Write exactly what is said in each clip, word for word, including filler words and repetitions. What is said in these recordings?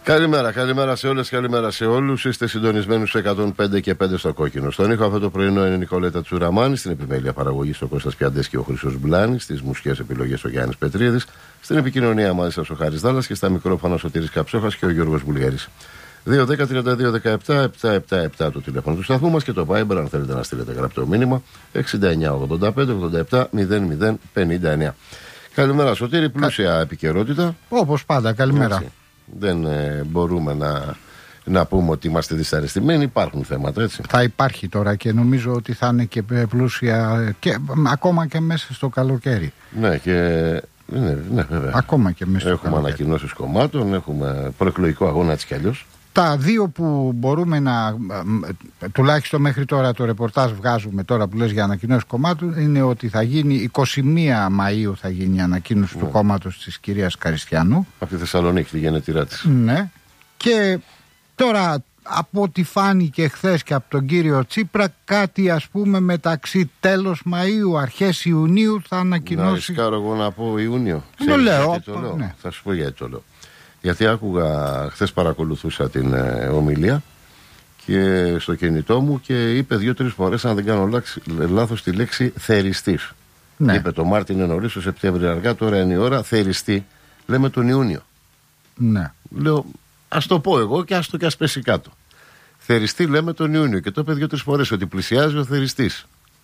Καλημέρα, καλημέρα σε όλες, καλημέρα σε όλους. Είστε συντονισμένοι στους εκατόν πέντε και πέντε στο κόκκινο. Στον ήχο αυτό το πρωινό είναι η Νικολέτα Τσουραμάνη, στην επιμέλεια παραγωγή ο Κώστας Πιαντές και ο Χρυσός Μπλάνης, στις μουσικές επιλογές ο Γιάννης Πετρίδης, στην επικοινωνία μαζί σας ο Χάρης Δάλλας και στα μικρόφωνα ο Σωτήρης Καψόχας και ο Γιώργος Βουλιέρης. δύο δέκα τριάντα δύο δεκαεπτά επτακόσια εβδομήντα επτά το τηλέφωνο του σταθμού μας και το Viber αν θέλετε να στείλετε γραπτό μήνυμα εξήντα εννιά ογδόντα πέντε ογδόντα επτά μηδέν μηδέν πενήντα εννιά. Καλημέρα Σωτήρη, πλούσια Κα... επικαιρότητα. Όπως πάντα, καλημέρα. Έτσι. Δεν ε, μπορούμε να, να πούμε ότι είμαστε δυσαρεστημένοι, υπάρχουν θέματα, έτσι. Θα υπάρχει τώρα και νομίζω ότι θα είναι και πλούσια και, ακόμα και μέσα στο καλοκαίρι. Ναι, και, ναι, ναι βέβαια. Ακόμα και μέσα στο έχουμε καλοκαίρι. ανακοινώσεις κομμάτων, έχουμε προεκλογικό αγώνα έτσι κι αλλιώς. Τα δύο που μπορούμε να, τουλάχιστον μέχρι τώρα το ρεπορτάζ βγάζουμε τώρα που λες για ανακοινώσεις κομμάτων, είναι ότι θα γίνει εικοστή πρώτη Μαΐου θα γίνει η ανακοίνωση ναι. του κόμματος της κυρίας Καριστιανού. Από τη Θεσσαλονίκη, τη γενετηρά της. Ναι. Και τώρα από ό,τι φάνηκε χθες και από τον κύριο Τσίπρα, κάτι ας πούμε μεταξύ τέλος Μαΐου, αρχές Ιουνίου θα ανακοινώσει. Να ρισκάρω εγώ να πω Ιούνιο. Το λέω. Γιατί το λέω. Ναι. Θα σου πω γιατί το λέω. Γιατί άκουγα, χθες παρακολουθούσα την ε, ομιλία και στο κινητό μου και είπε δύο-τρεις φορές, αν δεν κάνω λάθος, τη λέξη θεριστής. Ναι. Είπε το Μάρτιν είναι νωρίς, το Σεπτέμβριο αργά, τώρα είναι η ώρα, θεριστή. Λέμε τον Ιούνιο. Ναι. Λέω, ας το πω εγώ και ας το και ας πέσει κάτω. Θεριστή λέμε τον Ιούνιο και το είπε δύο-τρεις φορές ότι πλησιάζει ο θεριστής.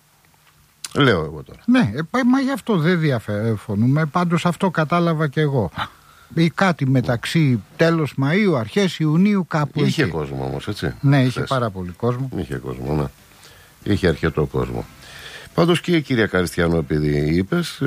Λέω εγώ τώρα. Ναι, ε, μα γι' αυτό δεν διαφωνούμε, πάντως αυτό κατάλαβα και εγώ. Ή κάτι μεταξύ τέλος Μαΐου, αρχές Ιουνίου, κάπου είχε εκεί. κόσμο όμως, έτσι. Ναι, είχε Θες. πάρα πολύ κόσμο. Είχε κόσμο, ναι. Είχε αρκετό κόσμο. Πάντως και η κυρία Καριστιανού, επειδή είπες,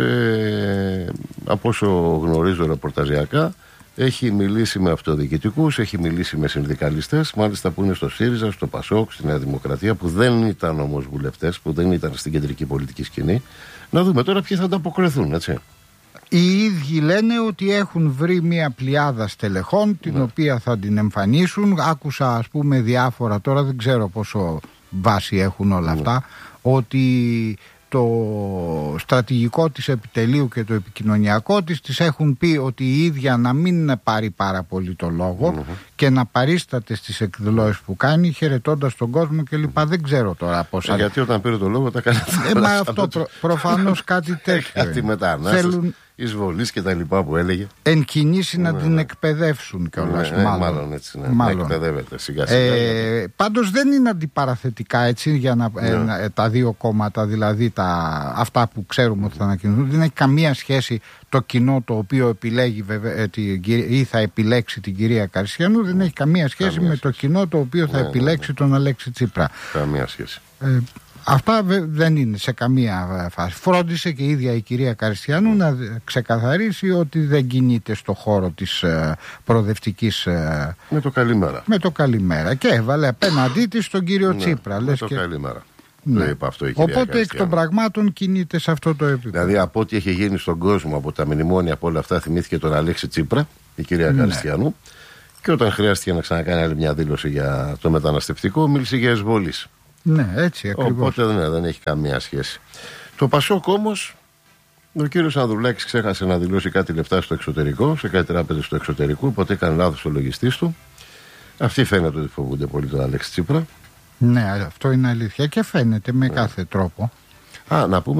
ε, από όσο γνωρίζω ρεπορταζιακά, έχει μιλήσει με αυτοδιοικητικούς, έχει μιλήσει με συνδικαλιστές, μάλιστα που είναι στο ΣΥΡΙΖΑ, στο ΠΑΣΟΚ, στη Νέα Δημοκρατία, που δεν ήταν όμως βουλευτές, που δεν ήταν στην κεντρική πολιτική σκηνή. Να δούμε τώρα ποιοι θα ανταποκριθούν, έτσι. Οι ίδιοι λένε ότι έχουν βρει μια πλειάδα στελεχών την ναι. οποία θα την εμφανίσουν. Άκουσα ας πούμε διάφορα, τώρα δεν ξέρω πόσο βάση έχουν όλα ναι. αυτά, ότι το στρατηγικό της επιτελείου και το επικοινωνιακό της της έχουν πει ότι η ίδια να μην πάρει πάρα πολύ το λόγο mm-hmm. και να παρίσταται στις εκδηλώσεις που κάνει χαιρετώντας τον κόσμο κλπ. Δεν ξέρω τώρα πώς. Ε, γιατί όταν πήρε το λόγο τα κάνει ε, μα αυτό προ, προφανώς κάτι τέτοιο. Κάτι μετανάστες, εισβολής και τα λοιπά που έλεγε. Εν κινήσει να ναι, την εκπαιδεύσουν κιόλας. Ναι, μάλλον. μάλλον έτσι. Ναι. Μάλλον. Να εκπαιδεύεται σιγά σιγά. Ε, πάντως δεν είναι αντιπαραθετικά έτσι για να, ναι. ε, τα δύο κόμματα, δηλαδή τα, αυτά που ξέρουμε ότι θα ανακοινωθούν. Δεν έχει καμία σχέση το κοινό το οποίο επιλέγει βέβαια, την, ή θα επιλέξει την κυρία Καριστιανού. Δεν έχει καμία σχέση καμία με σχέση. Το κοινό το οποίο θα ναι, επιλέξει ναι, ναι. τον Αλέξη Τσίπρα. Καμία σχέση. Ε, Αυτά δεν είναι σε καμία φάση. Φρόντισε και η ίδια η κυρία Καριστιανού να ξεκαθαρίσει ότι δεν κινείται στο χώρο της προοδευτικής. Με το καλημέρα. Με το καλημέρα. Και έβαλε απέναντί της τον κύριο ναι, Τσίπρα. Με λες το και... καλημέρα. Ναι. Το είπα αυτό η κυρία Οπότε εκ των πραγμάτων κινείται σε αυτό το επίπεδο. Δηλαδή από ό,τι έχει γίνει στον κόσμο από τα μνημόνια από όλα αυτά, θυμήθηκε τον Αλέξη Τσίπρα, η κυρία ναι. Καριστιανού. Και όταν χρειάστηκε να ξανακάνει άλλη μια δήλωση για το μεταναστευτικό, μίλησε για εισβολής. Ναι, έτσι ακριβώς. Οπότε ναι, δεν έχει καμία σχέση. Το ΠΑΣΟΚ όμως, ο κύριος Ανδρουλάκης ξέχασε να δηλώσει κάτι λεφτά στο εξωτερικό, σε κάτι τράπεζες στο εξωτερικό, οπότε έκανε λάθος ο λογιστής του. Αυτοί φαίνεται ότι φοβούνται πολύ τον Αλέξη Τσίπρα. Ναι, αυτό είναι αλήθεια και φαίνεται με ναι. κάθε τρόπο. Α, να πούμε